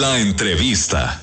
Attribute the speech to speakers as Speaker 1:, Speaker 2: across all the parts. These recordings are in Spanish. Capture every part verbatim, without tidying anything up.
Speaker 1: La entrevista.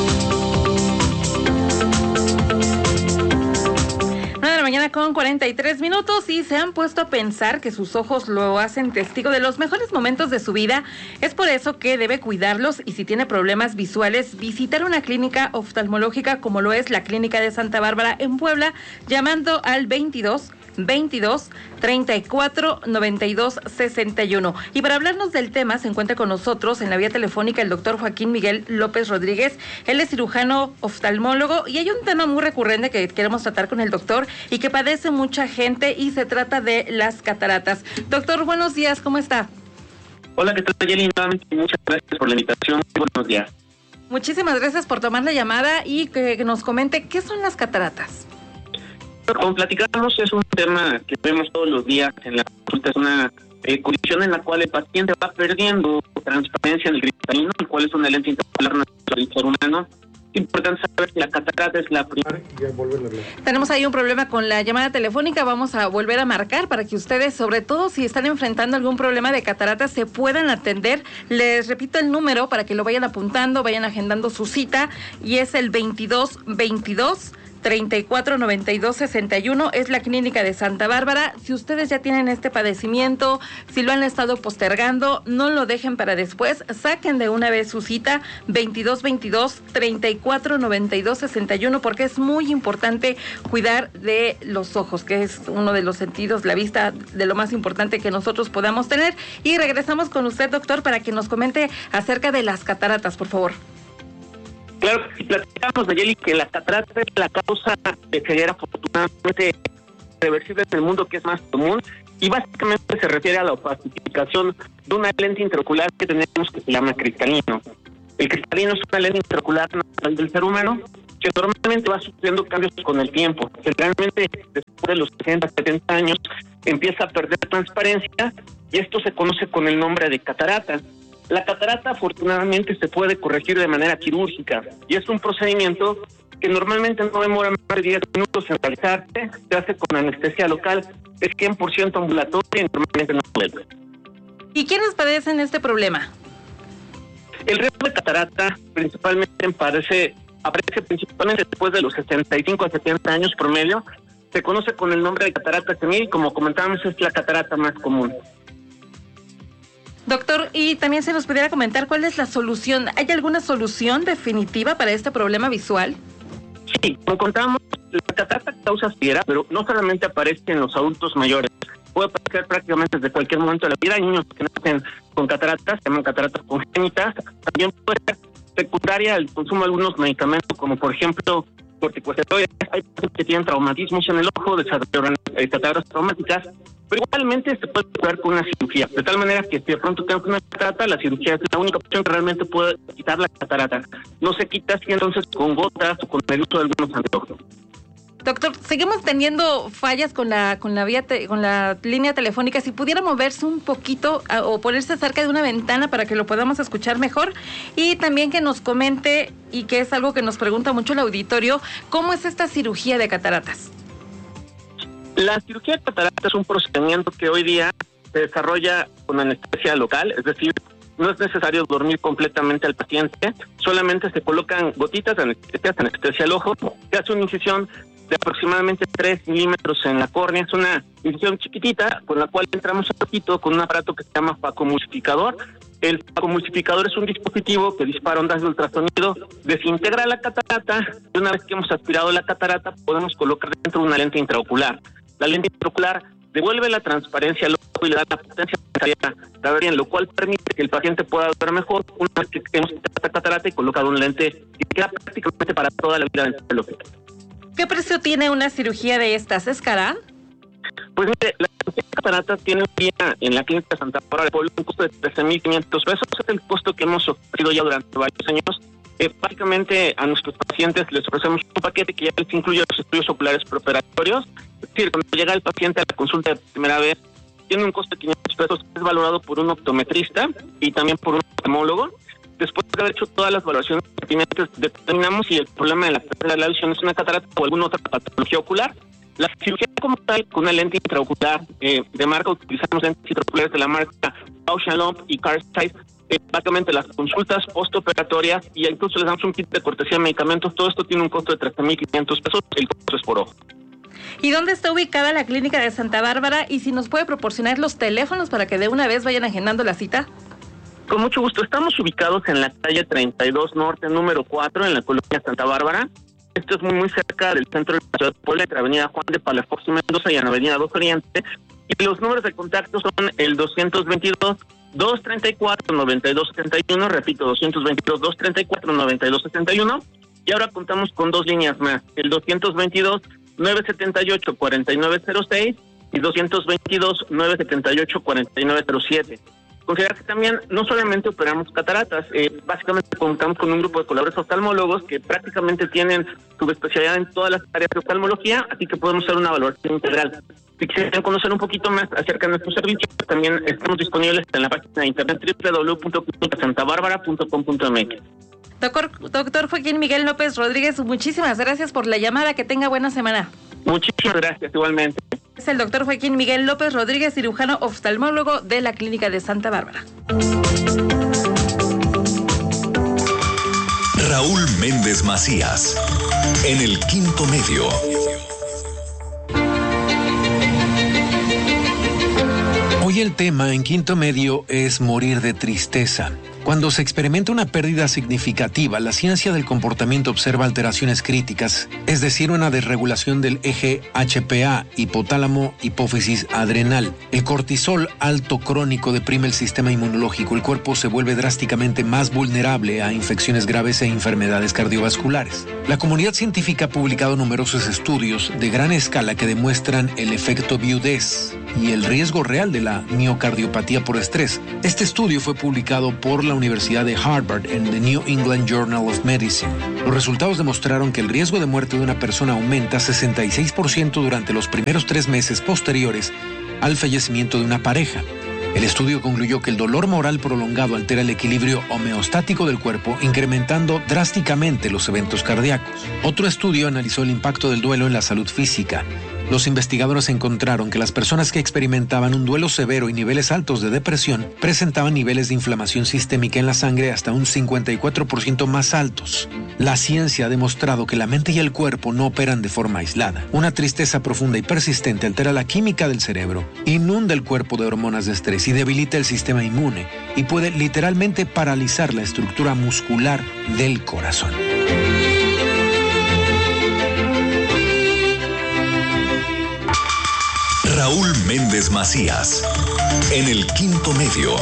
Speaker 2: Mañana con cuarenta y tres minutos y se han puesto a pensar que sus ojos lo hacen testigo de los mejores momentos de su vida. Es por eso que debe cuidarlos y si tiene problemas visuales, visitar una clínica oftalmológica como lo es la Clínica de Santa Bárbara en Puebla, llamando al veintidós veintidós treinta y cuatro noventa y dos sesenta y uno. Y para hablarnos del tema se encuentra con nosotros en la vía telefónica el doctor Joaquín Miguel López Rodríguez. Él es cirujano oftalmólogo y hay un tema muy recurrente que queremos tratar con el doctor y que padece mucha gente y se trata de las cataratas. Doctor, buenos días, ¿cómo está?
Speaker 3: Hola, ¿qué tal, Yeli? Muchas gracias por la invitación. Buenos días.
Speaker 2: Muchísimas gracias por tomar la llamada y que nos comente qué son las cataratas.
Speaker 3: Como platicamos, es un tema que vemos todos los días en la consulta. Es una eh, condición en la cual el paciente va perdiendo transparencia en el cristalino, el cual es una lente intraocular natural del ser humano. Es importante saber que la catarata es la primera.
Speaker 2: Tenemos ahí un problema con la llamada telefónica. Vamos a volver a marcar para que ustedes, sobre todo si están enfrentando algún problema de catarata, se puedan atender. Les repito el número para que lo vayan apuntando, vayan agendando su cita y es el veintidós veintidós treinta y cuatro noventa y dos sesenta y uno. Es la Clínica de Santa Bárbara. Si ustedes ya tienen este padecimiento, si lo han estado postergando, no lo dejen para después, saquen de una vez su cita veintidós veintidós treinta y cuatro noventa y dos sesenta y uno, porque es muy importante cuidar de los ojos, que es uno de los sentidos, la vista, de lo más importante que nosotros podamos tener. Y regresamos con usted, doctor, para que nos comente acerca de las cataratas, por favor.
Speaker 3: Claro, si platicamos, Nayeli, que la catarata es la causa de ceguera afortunadamente reversible en el mundo, que es más común, y básicamente se refiere a la opacificación de una lente intraocular que tenemos que se llama cristalino. El cristalino es una lente intraocular natural del ser humano que normalmente va sufriendo cambios con el tiempo. Generalmente, después de los sesenta, setenta años, empieza a perder transparencia y esto se conoce con el nombre de catarata. La catarata afortunadamente se puede corregir de manera quirúrgica y es un procedimiento que normalmente no demora más de diez minutos en realizarse, se hace con anestesia local, es cien por ciento ambulatoria y normalmente no duele.
Speaker 2: ¿Y quiénes padecen este problema?
Speaker 3: El riesgo de catarata principalmente aparece, aparece principalmente después de los sesenta y cinco a setenta años promedio, se conoce con el nombre de catarata senil y como comentábamos es la catarata más común.
Speaker 2: Doctor, y también se nos pudiera comentar cuál es la solución. ¿Hay alguna solución definitiva para este problema visual?
Speaker 3: Sí, como contamos, la catarata causa ceguera, pero no solamente aparece en los adultos mayores. Puede aparecer prácticamente desde cualquier momento de la vida. Hay niños que nacen con cataratas, se llaman cataratas congénitas. También puede ser secundaria al consumo de algunos medicamentos, como por ejemplo corticosteroides. Hay pacientes que tienen traumatismos en el ojo, desarrollan eh, cataratas traumáticas. Pero igualmente se puede curar con una cirugía, de tal manera que si de pronto tenemos una catarata, la cirugía es la única opción que realmente puede quitar la catarata. No se quita así entonces con gotas o con el uso de algunos anteojos.
Speaker 2: Doctor, seguimos teniendo fallas con la con la vía te, con la línea telefónica. Si pudiera moverse un poquito a, o ponerse cerca de una ventana para que lo podamos escuchar mejor y también que nos comente, y que es algo que nos pregunta mucho el auditorio, ¿cómo es esta cirugía de cataratas?
Speaker 3: La cirugía de catarata es un procedimiento que hoy día se desarrolla con anestesia local, es decir, no es necesario dormir completamente al paciente, solamente se colocan gotitas de anestesia, se anestesia el ojo, se hace una incisión de aproximadamente tres milímetros en la córnea, es una incisión chiquitita con la cual entramos un poquito con un aparato que se llama facomulsificador. El facomulsificador es un dispositivo que dispara ondas de ultrasonido, desintegra la catarata y una vez que hemos aspirado la catarata podemos colocar dentro una lente intraocular. La lente intraocular devuelve la transparencia al ojo y le da la potencia necesaria para ver bien, lo cual permite que el paciente pueda ver mejor una vez que hemos quitado la catarata y colocado un lente que queda prácticamente para toda la vida dentro del ojo.
Speaker 2: ¿Qué precio tiene una cirugía de estas? ¿Es cara?
Speaker 3: Pues mire, la cirugía de catarata tiene un día en la Clínica Santa Bárbara de Puebla un costo de trece mil quinientos pesos. Es el costo que hemos ofrecido ya durante varios años. Eh, básicamente a nuestros pacientes les ofrecemos un paquete que ya les incluye los estudios oculares preoperatorios. Es decir, cuando llega el paciente a la consulta de primera vez, tiene un costo de quinientos pesos, es valorado por un optometrista y también por un oftalmólogo. Después de haber hecho todas las valoraciones pertinentes, determinamos si el problema de la pérdida de la visión es una catarata o alguna otra patología ocular. La cirugía como tal, con una lente intraocular eh, de marca, utilizamos lentes intraoculares de la marca Bausch and Lomb y Carl Zeiss, eh, básicamente las consultas postoperatorias, y incluso les damos un kit de cortesía de medicamentos. Todo esto tiene un costo de trece mil quinientos pesos, el costo es por ojo.
Speaker 2: ¿Y dónde está ubicada la clínica de Santa Bárbara? Y si nos puede proporcionar los teléfonos para que de una vez vayan agendando la cita.
Speaker 3: Con mucho gusto. Estamos ubicados en la calle treinta y dos Norte, número cuatro, en la colonia Santa Bárbara. Esto es muy muy cerca del centro de la ciudad de Puebla, entre Avenida Juan de Palafox y Mendoza y en Avenida dos Oriente. Y los números de contacto son el doscientos veintidós, doscientos treinta y cuatro, noventa y dos setenta y uno, repito, doscientos veintidós, doscientos treinta y cuatro, noventa y dos setenta y uno. Y ahora contamos con dos líneas más, el doscientos veintidós, novecientos setenta y ocho, cuarenta y nueve cero seis y doscientos veintidós, novecientos setenta y ocho, cuarenta y nueve cero siete. Considerar que también no solamente operamos cataratas, eh, básicamente contamos con un grupo de colaboradores oftalmólogos que prácticamente tienen su especialidad en todas las áreas de oftalmología, así que podemos hacer una valoración integral. Si quisieran conocer un poquito más acerca de nuestros servicios, también estamos disponibles en la página de internet doble u doble u doble u punto clínica santa bárbara punto com punto m x.
Speaker 2: Doctor, doctor Joaquín Miguel López Rodríguez, muchísimas gracias por la llamada, que tenga buena semana.
Speaker 3: Muchísimas gracias, igualmente.
Speaker 2: Es el doctor Joaquín Miguel López Rodríguez, cirujano oftalmólogo de la Clínica de Santa Bárbara.
Speaker 1: Raúl Méndez Macías, en el Quinto Medio.
Speaker 4: Hoy el tema en Quinto Medio es morir de tristeza. Cuando se experimenta una pérdida significativa, la ciencia del comportamiento observa alteraciones críticas, es decir, una desregulación del eje H P A, hipotálamo, hipófisis adrenal. El cortisol alto crónico deprime el sistema inmunológico. El cuerpo se vuelve drásticamente más vulnerable a infecciones graves e enfermedades cardiovasculares. La comunidad científica ha publicado numerosos estudios de gran escala que demuestran el efecto viudez y el riesgo real de la miocardiopatía por estrés. Este estudio fue publicado por la Universidad de Harvard en The New England Journal of Medicine. Los resultados demostraron que el riesgo de muerte de una persona aumenta sesenta y seis por ciento durante los primeros tres meses posteriores al fallecimiento de una pareja. El estudio concluyó que el dolor moral prolongado altera el equilibrio homeostático del cuerpo, incrementando drásticamente los eventos cardíacos. Otro estudio analizó el impacto del duelo en la salud física. Los investigadores encontraron que las personas que experimentaban un duelo severo y niveles altos de depresión presentaban niveles de inflamación sistémica en la sangre hasta un cincuenta y cuatro por ciento más altos. La ciencia ha demostrado que la mente y el cuerpo no operan de forma aislada. Una tristeza profunda y persistente altera la química del cerebro, inunda el cuerpo de hormonas de estrés y debilita el sistema inmune y puede literalmente paralizar la estructura muscular del corazón.
Speaker 1: Raúl Méndez Macías, en el Quinto Medio.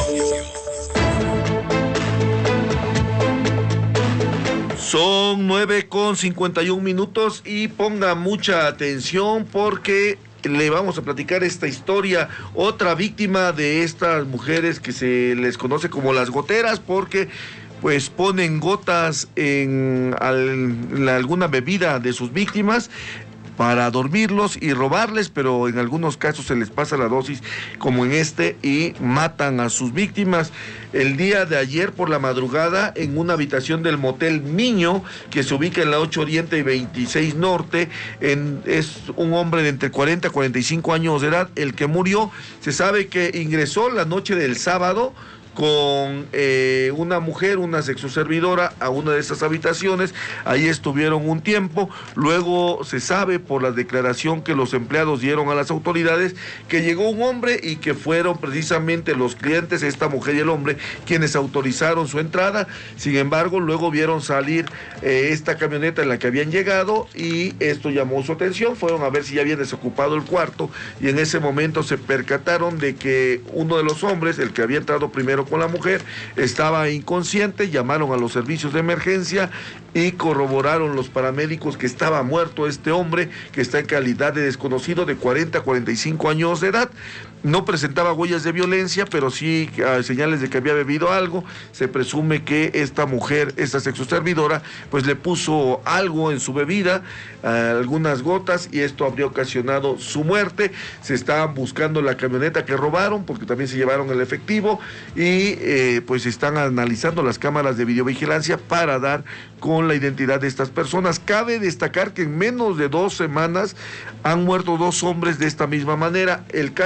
Speaker 5: Son nueve con cincuenta y un minutos y ponga mucha atención porque le vamos a platicar esta historia. Otra víctima de estas mujeres que se les conoce como las goteras, porque pues ponen gotas en, al, en alguna bebida de sus víctimas para dormirlos y robarles, pero en algunos casos se les pasa la dosis, como en este, y matan a sus víctimas. El día de ayer por la madrugada, en una habitación del motel Miño, que se ubica en la ocho Oriente y veintiséis Norte, en, es un hombre de entre cuarenta y cuarenta y cinco años de edad, el que murió. Se sabe que ingresó la noche del sábado con eh, una mujer, una sexoservidora, a una de esas habitaciones. Ahí estuvieron un tiempo. Luego se sabe por la declaración que los empleados dieron a las autoridades que llegó un hombre y que fueron precisamente los clientes, esta mujer y el hombre, quienes autorizaron su entrada. Sin embargo, luego vieron salir eh, esta camioneta en la que habían llegado y esto llamó su atención. Fueron a ver si ya habían desocupado el cuarto y en ese momento se percataron de que uno de los hombres, el que había entrado primero con la mujer, estaba inconsciente. Llamaron a los servicios de emergencia y corroboraron los paramédicos que estaba muerto este hombre, que está en calidad de desconocido, de cuarenta a cuarenta y cinco años de edad. No presentaba huellas de violencia, pero sí uh, señales de que había bebido algo. Se presume que esta mujer, esta sexoservidora, pues le puso algo en su bebida, uh, algunas gotas, y esto habría ocasionado su muerte. Se estaban buscando la camioneta que robaron, porque también se llevaron el efectivo, y eh, pues están analizando las cámaras de videovigilancia para dar con la identidad de estas personas. Cabe destacar que en menos de dos semanas han muerto dos hombres de esta misma manera. El caso anterior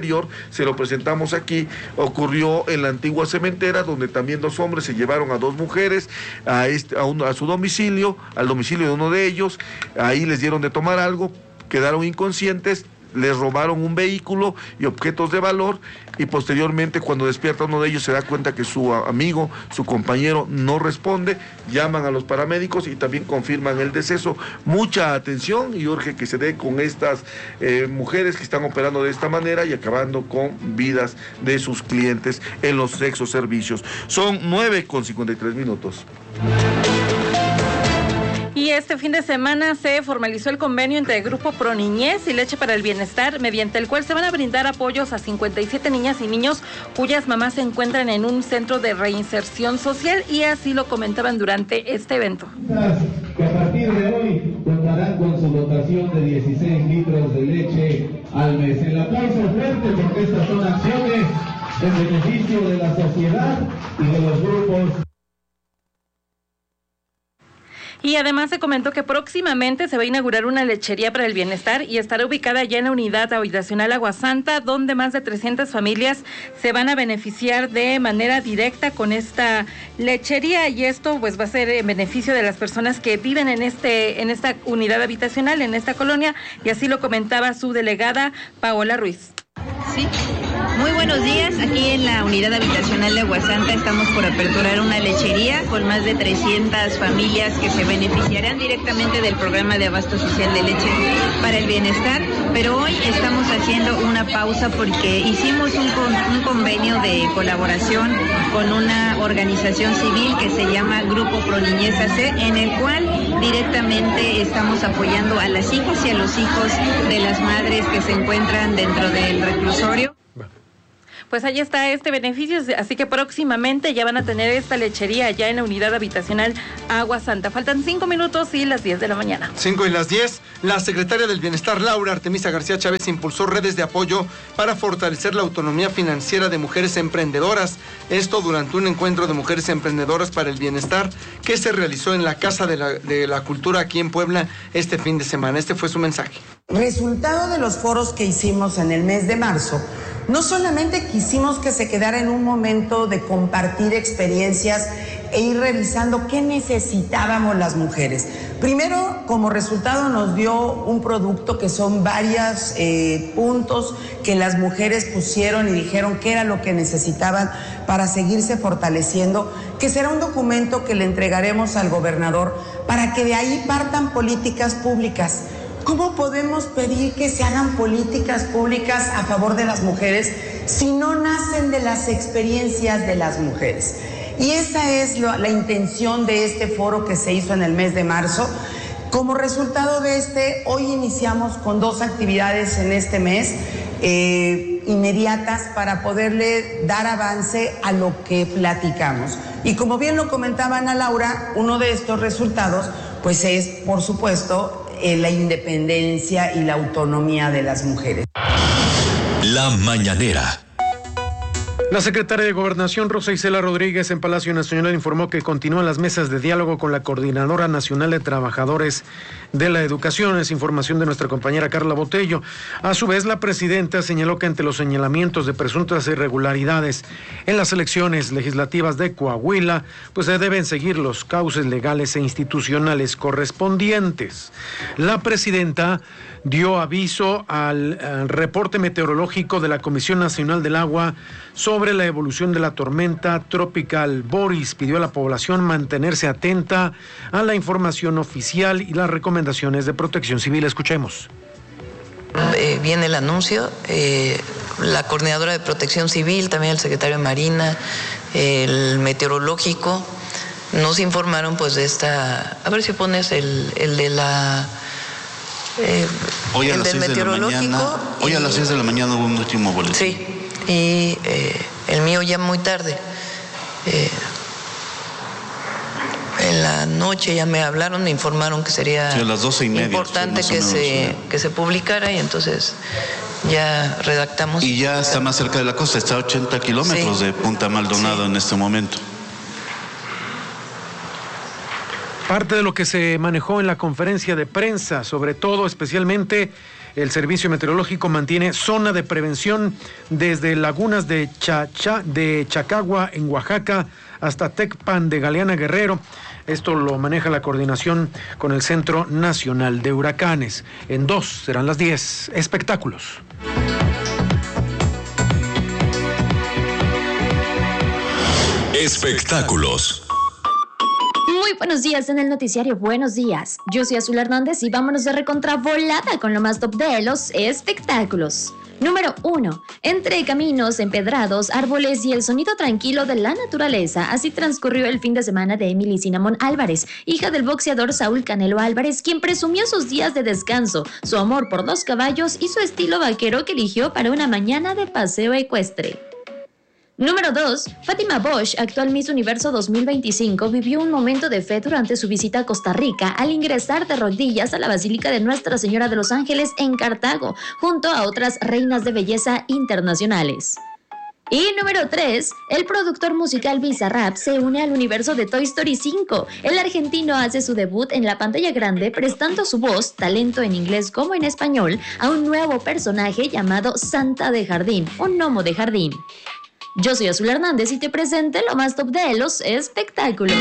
Speaker 5: anterior, se lo presentamos aquí, ocurrió en la antigua cementera, donde también dos hombres se llevaron a dos mujeres a, este, a, un, a su domicilio, al domicilio de uno de ellos, ahí les dieron de tomar algo, quedaron inconscientes, les robaron un vehículo y objetos de valor, y posteriormente cuando despierta uno de ellos se da cuenta que su amigo, su compañero no responde, llaman a los paramédicos y también confirman el deceso. Mucha atención y urge que se dé con estas eh, mujeres que están operando de esta manera y acabando con vidas de sus clientes en los sexoservicios. Son nueve con cincuenta y tres minutos.
Speaker 2: Y este fin de semana se formalizó el convenio entre el Grupo Pro Niñez y Leche para el Bienestar, mediante el cual se van a brindar apoyos a cincuenta y siete niñas y niños cuyas mamás se encuentran en un centro de reinserción social, y así lo comentaban durante este evento.
Speaker 6: Que a partir de hoy contarán con su dotación de dieciséis litros de leche al mes. El aplauso fuerte porque estas son acciones en beneficio de la sociedad y de los grupos.
Speaker 2: Y además se comentó que próximamente se va a inaugurar una lechería para el bienestar y estará ubicada ya en la unidad habitacional Agua Santa, donde más de trescientas familias se van a beneficiar de manera directa con esta lechería, y esto pues va a ser en beneficio de las personas que viven en este en esta unidad habitacional, en esta colonia, y así lo comentaba su delegada Paola Ruiz.
Speaker 7: Sí. Muy buenos días, aquí en la unidad habitacional de Aguasanta estamos por aperturar una lechería con más de trescientas familias que se beneficiarán directamente del programa de abasto social de leche para el bienestar, pero hoy estamos haciendo una pausa porque hicimos un, con, un convenio de colaboración con una organización civil que se llama Grupo Pro Niñez A C, en el cual directamente estamos apoyando a las hijas y a los hijos de las madres que se encuentran dentro del reclusorio.
Speaker 2: Pues ahí está este beneficio, así que próximamente ya van a tener esta lechería ya en la unidad habitacional Agua Santa. Faltan cinco minutos y las diez de la mañana.
Speaker 8: Cinco y las diez, la secretaria del Bienestar, Laura Artemisa García Chávez, impulsó redes de apoyo para fortalecer la autonomía financiera de mujeres emprendedoras. Esto durante un encuentro de mujeres emprendedoras para el bienestar que se realizó en la Casa de la, de la Cultura aquí en Puebla este fin de semana. Este fue su mensaje.
Speaker 9: Resultado de los foros que hicimos en el mes de marzo, no solamente quisimos que se quedara en un momento de compartir experiencias e ir revisando qué necesitábamos las mujeres. Primero, como resultado nos dio un producto que son varios eh, puntos que las mujeres pusieron y dijeron qué era lo que necesitaban para seguirse fortaleciendo, que será un documento que le entregaremos al gobernador para que de ahí partan políticas públicas. ¿Cómo podemos pedir que se hagan políticas públicas a favor de las mujeres si no nacen de las experiencias de las mujeres? Y esa es lo, la intención de este foro que se hizo en el mes de marzo. Como resultado de este, hoy iniciamos con dos actividades en este mes eh, inmediatas para poderle dar avance a lo que platicamos. Y como bien lo comentaba Ana Laura, uno de estos resultados pues es, por supuesto, Eh, la independencia y la autonomía de las mujeres.
Speaker 1: La mañanera.
Speaker 4: La secretaria de Gobernación, Rosa Isela Rodríguez, en Palacio Nacional informó que continúan las mesas de diálogo con la Coordinadora Nacional de Trabajadores de la Educación. Es información de nuestra compañera Carla Botello. A su vez, la presidenta señaló que ante los señalamientos de presuntas irregularidades en las elecciones legislativas de Coahuila, pues se deben seguir los cauces legales e institucionales correspondientes. La presidenta dio aviso al, al reporte meteorológico de la Comisión Nacional del Agua sobre la evolución de la tormenta tropical Boris. Pidió a la población mantenerse atenta a la información oficial y las recomendaciones de Protección Civil. Escuchemos.
Speaker 10: Eh, viene el anuncio, eh, la coordinadora de Protección Civil, también el secretario de Marina, eh, el meteorológico, nos informaron pues de esta, a ver si pones el, el de la... Eh,
Speaker 11: hoy a
Speaker 10: el
Speaker 11: las
Speaker 10: del
Speaker 11: seis de la mañana, hoy
Speaker 10: y,
Speaker 11: a las seis de la mañana hubo un último boletín.
Speaker 10: Sí, y eh, el mío ya muy tarde. Eh, en la noche ya me hablaron, me informaron que sería
Speaker 11: sí, a las doce y media,
Speaker 10: importante que
Speaker 11: menos,
Speaker 10: se
Speaker 11: sí.
Speaker 10: que se publicara, y entonces ya redactamos.
Speaker 11: Y ya está más cerca de la costa, está a ochenta kilómetros sí. de Punta Maldonado sí. en este momento.
Speaker 4: Parte de lo que se manejó en la conferencia de prensa, sobre todo, especialmente El Servicio Meteorológico mantiene zona de prevención desde lagunas de, Chacha, de Chacagua en Oaxaca hasta Tecpan de Galeana Guerrero. Esto lo maneja la coordinación con el Centro Nacional de Huracanes. En dos serán las diez. Espectáculos.
Speaker 1: Espectáculos.
Speaker 12: Muy buenos días en el noticiario Buenos Días. Yo soy Azul Hernández y vámonos de recontravolada con lo más top de los espectáculos. Número uno. Entre caminos empedrados, árboles y el sonido tranquilo de la naturaleza, así transcurrió el fin de semana de Emily Cinnamon Álvarez, hija del boxeador Saúl Canelo Álvarez, quien presumió sus días de descanso, su amor por los caballos y su estilo vaquero que eligió para una mañana de paseo ecuestre. Número dos. Fátima Bosch, actual Miss Universo dos mil veinticinco, vivió un momento de fe durante su visita a Costa Rica al ingresar de rodillas a la Basílica de Nuestra Señora de los Ángeles en Cartago, junto a otras reinas de belleza internacionales. Y número tres. El productor musical Bizarrap se une al universo de Toy Story cinco. El argentino hace su debut en la pantalla grande prestando su voz, talento en inglés como en español, a un nuevo personaje llamado Santa de Jardín, un gnomo de jardín. Yo soy Azul Hernández y te presento lo más top de los espectáculos.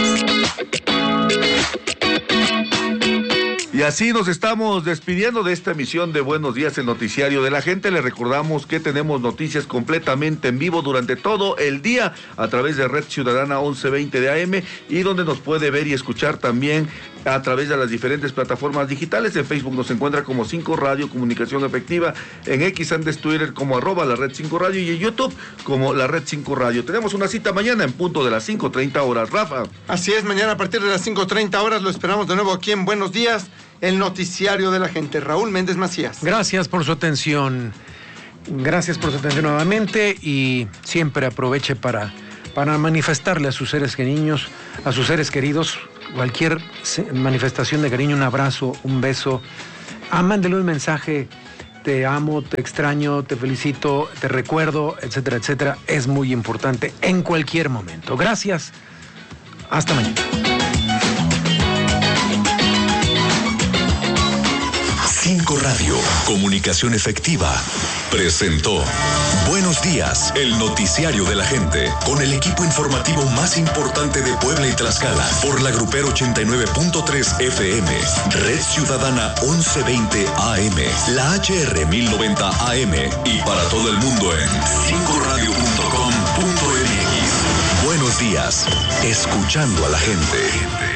Speaker 5: Y así nos estamos despidiendo de esta emisión de Buenos Días, el noticiario de la gente. Les recordamos que tenemos noticias completamente en vivo durante todo el día a través de Red Ciudadana once veinte de A M y donde nos puede ver y escuchar también a través de las diferentes plataformas digitales. En Facebook nos encuentra como cinco Radio Comunicación Efectiva, en X antes Twitter como arroba la Red cinco Radio y en YouTube como la Red cinco Radio. Tenemos una cita mañana en punto de las cinco treinta horas, Rafa.
Speaker 8: Así es, mañana a partir de las cinco treinta horas lo esperamos de nuevo aquí en Buenos Días, el noticiario de la gente. Raúl Méndez Macías.
Speaker 4: Gracias por su atención. Gracias por su atención nuevamente y siempre aproveche para, para manifestarle a sus seres queridos, a sus seres queridos, cualquier manifestación de cariño, un abrazo, un beso. Ah, mándele un mensaje, te amo, te extraño, te felicito, te recuerdo, etcétera, etcétera. Es muy importante en cualquier momento. Gracias. Hasta mañana.
Speaker 1: cinco Radio, comunicación efectiva, presentó Buenos Días, el noticiario de la gente, con el equipo informativo más importante de Puebla y Tlaxcala, por la Grupero ochenta y nueve punto tres F M, Red Ciudadana once veinte A M, la H R mil noventa A M y para todo el mundo en cinco radio punto com punto m x. Buenos Días, escuchando a la gente.